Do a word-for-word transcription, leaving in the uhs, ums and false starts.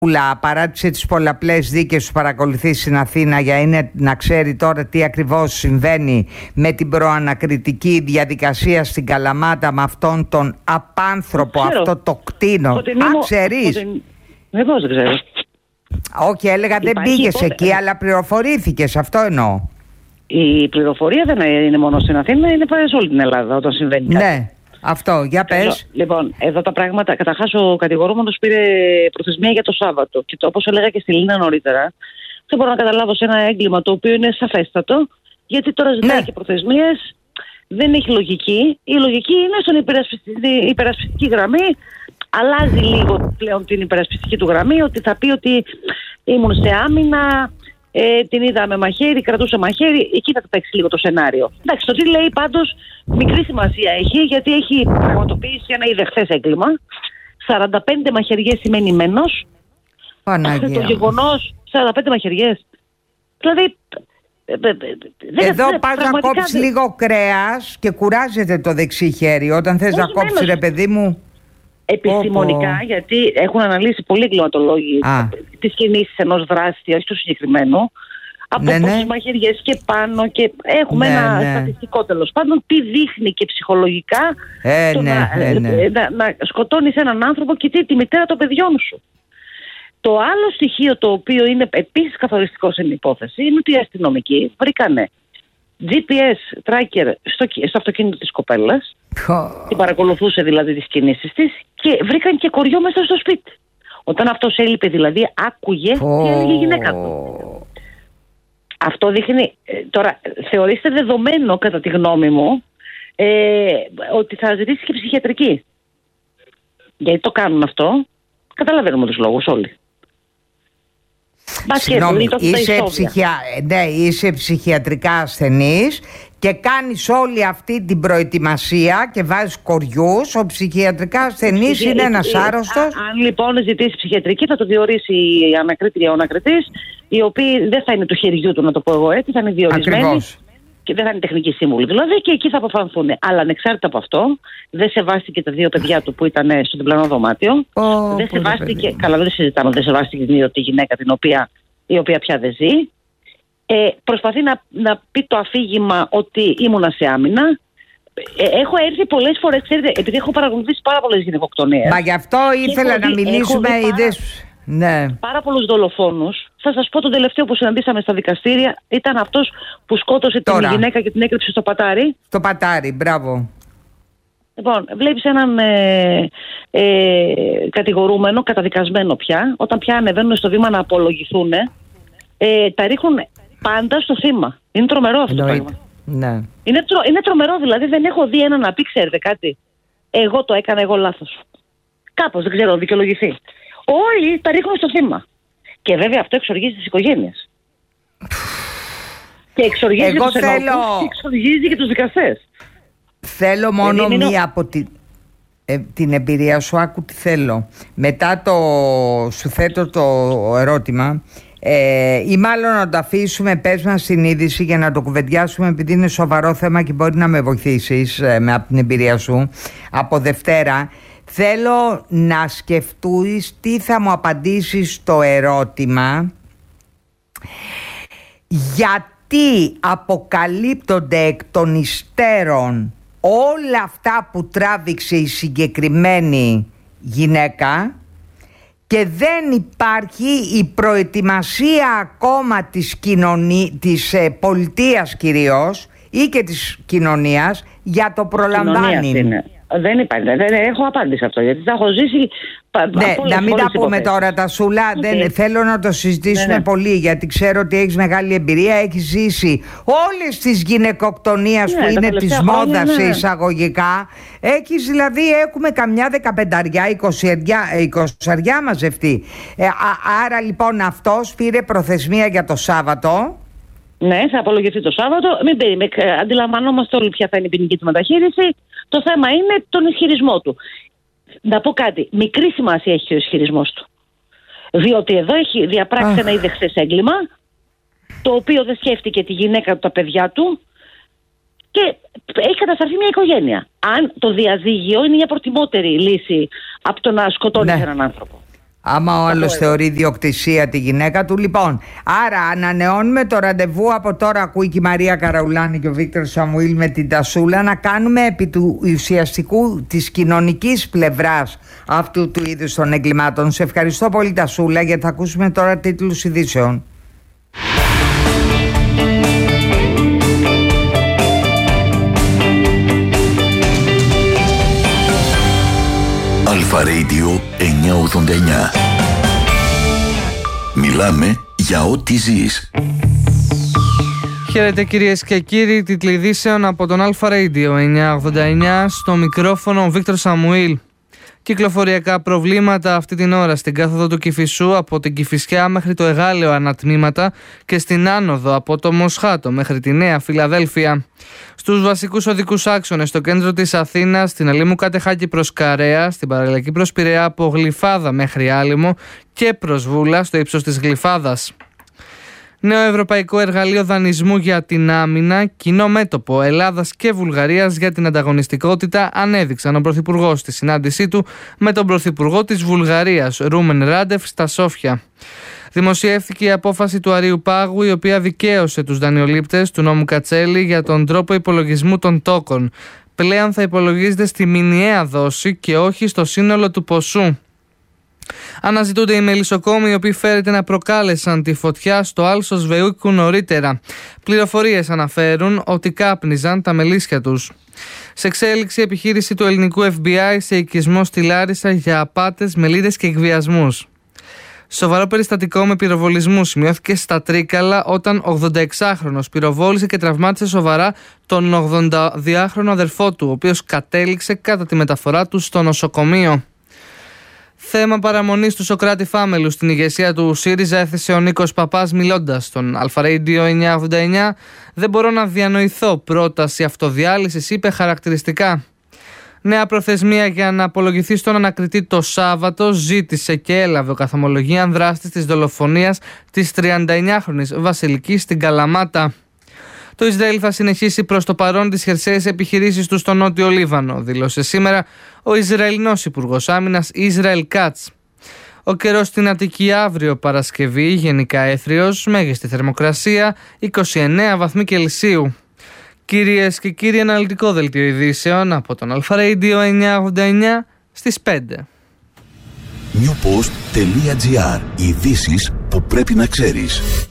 παράτησε τις πολλαπλές δίκες που παρακολουθεί στην Αθήνα για είναι, να ξέρει τώρα τι ακριβώς συμβαίνει με την προανακριτική διαδικασία στην Καλαμάτα με αυτόν τον απάνθρωπο, αυτό το κτίνο. Α, ξέρεις. Δεν πώς δεν ξέρω. Όχι, έλεγα δεν πήγες πότε... εκεί, αλλά πληροφορήθηκες, αυτό εννοώ. Η πληροφορία δεν είναι μόνο στην Αθήνα, είναι σε όλη την Ελλάδα όταν συμβαίνει κάτι. Ναι. Αυτό, για πες. Λοιπόν, εδώ τα πράγματα. Καταρχάς, ο κατηγορούμενος πήρε προθεσμία για το Σάββατο. Και το, όπως έλεγα και στη Λίνα νωρίτερα, δεν μπορώ να καταλάβω σε ένα έγκλημα το οποίο είναι σαφέστατο, γιατί τώρα ζητάει ναι. και προθεσμίες. Δεν έχει λογική. Η λογική είναι στον υπερασπιστική, υπερασπιστική γραμμή. Αλλάζει λίγο πλέον την υπερασπιστική του γραμμή, ότι θα πει ότι ήμουν σε άμυνα. Ε, την είδα με μαχαίρι, κρατούσε μαχαίρι. Εκεί θα παίξει λίγο το σενάριο. Εντάξει, το τι λέει πάντως μικρή σημασία έχει, γιατί έχει πραγματοποιήσει ένα ιδεχθές έγκλημα. σαράντα πέντε μαχαιριές σημαίνει μένος. Παναγία. Το γεγονός σαράντα πέντε μαχαιριές. Δηλαδή. Εδώ δεν, πας να κόψεις δεν... λίγο κρέας και κουράζεται το δεξί χέρι. Όταν θες να κόψεις, ρε παιδί μου. Επιστημονικά, oh, oh. γιατί έχουν αναλύσει πολλοί εγκληματολόγοι ah. τις κινήσεις ενός δράστη, όχι του συγκεκριμένου, από ναι, πόσες ναι. μαχαιριές και πάνω, και έχουμε ναι, ένα ναι. στατιστικό τέλος πάντων τι δείχνει και ψυχολογικά ε, το ναι, να, ε, ναι. να, να σκοτώνεις έναν άνθρωπο και τι, τη μητέρα των παιδιών σου. Το άλλο στοιχείο το οποίο είναι επίσης καθοριστικό στην υπόθεση είναι ότι οι αστυνομικοί βρήκανε τζι πι ες tracker στο, στο αυτοκίνητο της κοπέλας, oh. την παρακολουθούσε δηλαδή τις κινήσεις της, και βρήκαν και κοριό μέσα στο σπίτι. Όταν αυτός έλειπε δηλαδή άκουγε oh. τι έλεγε η γυναίκα του. Αυτό δείχνει, τώρα θεωρήστε δεδομένο κατά τη γνώμη μου ε, ότι θα ζητήσει και ψυχιατρική. Γιατί το κάνουν αυτό, καταλαβαίνουμε τους λόγους όλοι. Συγγνώμη, είσαι, ψυχια... ναι, είσαι ψυχιατρικά ασθενής και κάνεις όλη αυτή την προετοιμασία και βάζεις κοριούς. Ο ψυχιατρικά ασθενής Ψυχι... είναι ένας άρρωστος. Αν λοιπόν ζητήσει ψυχιατρική, θα το διορίσει η ανακρίτρια ο ανακριτής, οι οποίοι δεν θα είναι του χεριού του, να το πω εγώ έτσι, θα είναι διορισμένοι. Ακριβώς. Και δεν θα είναι τεχνική σύμβουλη δηλαδή, και εκεί θα αποφανθούν. Αλλά ανεξάρτητα από αυτό, δεν σεβάστηκε τα δύο παιδιά του που ήταν στο διπλανό δωμάτιο. Oh, δεν σεβάστηκε. Καλά, δεν συζητάμε, δεν σεβάστηκε τη γυναίκα την οποία, η οποία πια δεν ζει. Ε, προσπαθεί να, να πει το αφήγημα ότι ήμουνα σε άμυνα. Ε, έχω έρθει πολλές φορές, ξέρετε, επειδή έχω παρακολουθήσει πάρα πολλές γυναικοκτονίες. Μα γι' αυτό ήθελα να δει, μιλήσουμε. Είδες. Ναι. Πάρα πολλούς δολοφόνους. Θα σας πω, τον τελευταίο που συναντήσαμε στα δικαστήρια ήταν αυτός που σκότωσε Τώρα. την γυναίκα και την έκρυψε στο πατάρι. Στο πατάρι, μπράβο. Λοιπόν, βλέπεις έναν ε, ε, κατηγορούμενο, καταδικασμένο πια, όταν πια ανεβαίνουν στο βήμα να απολογηθούν, ε, τα ρίχνουν πάντα στο θύμα. Είναι τρομερό αυτό το πράγμα. Ναι. Είναι, τρο, είναι τρομερό, δηλαδή δεν έχω δει έναν να πει, ξέρετε κάτι, εγώ το έκανα, εγώ λάθος. Κάπως, δεν ξέρω, δικαιολογηθεί. Όλοι τα ρίχνουν στο θύμα. Και βέβαια αυτό εξοργίζει τις οικογένειες. Και εξοργίζει Εγώ τους θέλω... ενόπους και εξοργίζει και τους δικαστές. Θέλω μόνο μία είναι... από τη... ε, την εμπειρία σου. Άκου τι θέλω. Μετά το σου θέτω το ερώτημα, ε, ή μάλλον να το αφήσουμε, πες μας την είδηση για να το κουβεντιάσουμε, επειδή είναι σοβαρό θέμα και μπορεί να με βοηθήσεις ε, με, από την εμπειρία σου από Δευτέρα. Θέλω να σκεφτείς τι θα μου απαντήσεις στο ερώτημα γιατί αποκαλύπτονται εκ των υστέρων όλα αυτά που τράβηξε η συγκεκριμένη γυναίκα και δεν υπάρχει η προετοιμασία ακόμα της, κοινωνί... της ε, πολιτείας κυρίως ή και της κοινωνίας για το προλαμβάνει. Δεν υπάρχει, δεν έχω απάντηση αυτό, γιατί θα έχω ζήσει. Ναι, πολλές, να μην τα πούμε υποθέσεις. τώρα τα σούλα. Okay. Δεν, θέλω να το συζητήσουμε ναι, ναι. πολύ, γιατί ξέρω ότι έχεις μεγάλη εμπειρία. Έχεις ζήσει όλες τις γυναικοκτονίες ναι, που είναι της μόδας ναι. εισαγωγικά. Έχεις δηλαδή, έχουμε καμιά δεκαπενταριά, εικοσαριά μαζευτεί. Ε, α, άρα λοιπόν αυτός πήρε προθεσμία για το Σάββατο. Ναι, θα απολογηθεί το Σάββατο. Μην περίμενε. Αντιλαμβανόμαστε όλοι ποια θα είναι η ποινική του μεταχείριση. Το θέμα είναι τον ισχυρισμό του. Να πω κάτι. Μικρή σημασία έχει ο ισχυρισμός του. Διότι εδώ έχει διαπράξει ένα ιδεχθές έγκλημα, το οποίο δεν σκέφτηκε τη γυναίκα του, τα παιδιά του, και έχει καταστραφεί μια οικογένεια. Αν το διαζύγιο είναι μια προτιμότερη λύση από το να σκοτώνει ναι. έναν άνθρωπο. Άμα ο άλλος θεωρεί ιδιοκτησία τη γυναίκα του. Λοιπόν, άρα ανανεώνουμε το ραντεβού από τώρα. Ακούει και η Μαρία Καραουλάνη και ο Βίκτορ Σαμουήλ με την Τασούλα, να κάνουμε επί του ουσιαστικού της κοινωνικής πλευράς αυτού του είδους των εγκλημάτων. Σε ευχαριστώ πολύ, Τασούλα, γιατί θα ακούσουμε τώρα τίτλους ειδήσεων. Αλφα Radio εννιακόσια ογδόντα εννιά. Μιλάμε για ό,τι ζεις. Χαίρετε κυρίες και κύριοι, τίτλοι ειδήσεων από τον Αλφα Radio εννιακόσια ογδόντα εννιά, στο μικρόφωνο ο Βίκτορ Σαμουήλ. Κυκλοφοριακά προβλήματα αυτή την ώρα στην κάθοδο του Κηφισού από την Κηφισιά μέχρι το Εγάλεο ανατμήματα και στην άνοδο από το Μοσχάτο μέχρι τη Νέα Φιλαδέλφια. Στους βασικούς οδικούς άξονες στο κέντρο της Αθήνας, στην Ελίμου Κατεχάκη προς Καρέα, στην Παραλιακή προς Πειραιά από Γλυφάδα μέχρι Άλυμο και προς Βούλα στο ύψος της Γλυφάδας. Νέο ευρωπαϊκό εργαλείο δανεισμού για την άμυνα, κοινό μέτωπο Ελλάδας και Βουλγαρίας για την ανταγωνιστικότητα, ανέδειξαν ο Πρωθυπουργός στη συνάντησή του με τον Πρωθυπουργό της Βουλγαρίας, Ρούμεν Ράντεφ, στα Σόφια. Δημοσιεύθηκε η απόφαση του Αρείου Πάγου, η οποία δικαίωσε τους δανειολήπτες του νόμου Κατσέλη για τον τρόπο υπολογισμού των τόκων. Πλέον θα υπολογίζεται στη μηνιαία δόση και όχι στο σύνολο του ποσού. Αναζητούνται οι μελισσοκόμοι οι οποίοι φέρεται να προκάλεσαν τη φωτιά στο άλσος Βεούκου νωρίτερα. Πληροφορίες αναφέρουν ότι κάπνιζαν τα μελίσια τους. Σε εξέλιξη επιχείρηση του ελληνικού εφ μπι άι σε οικισμό στη Λάρισα για απάτες, μελίδες και εκβιασμούς. Σοβαρό περιστατικό με πυροβολισμού σημειώθηκε στα Τρίκαλα όταν ογδονταεξάχρονος πυροβόλησε και τραυμάτισε σοβαρά τον ογδονταδυάχρονο αδερφό του, ο οποίος κατέληξε κατά τη μεταφορά του στο νοσοκομείο. Θέμα παραμονής του Σωκράτη Φάμελου στην ηγεσία του ΣΥΡΙΖΑ έθεσε ο Νίκος Παπάς μιλώντας στον Αλφα Radio εννιακόσια ογδόντα εννιά. «Δεν μπορώ να διανοηθώ πρόταση αυτοδιάλυσης», είπε χαρακτηριστικά. Νέα προθεσμία για να απολογηθεί στον ανακριτή το Σάββατο, ζήτησε και έλαβε ο καθομολογίαν δράστης της δολοφονίας της τριανταεννιάχρονης Βασιλικής στην Καλαμάτα. Το Ισραήλ θα συνεχίσει προς το παρόν τις χερσαίες επιχειρήσεις του στο Νότιο Λίβανο, δήλωσε σήμερα ο Ισραηλινός Υπουργός Άμυνας Ισραήλ Κάτς. Ο καιρός στην Αττική αύριο Παρασκευή, γενικά έθριος, μέγιστη θερμοκρασία είκοσι εννέα βαθμοί Κελσίου. Κυρίες και κύριοι, αναλυτικό δελτίο ειδήσεων από τον Αλφα Radio εννιακόσια ογδόντα εννιά στις πέντε. newpost.gr. Ειδήσεις που πρέπει να ξέρεις.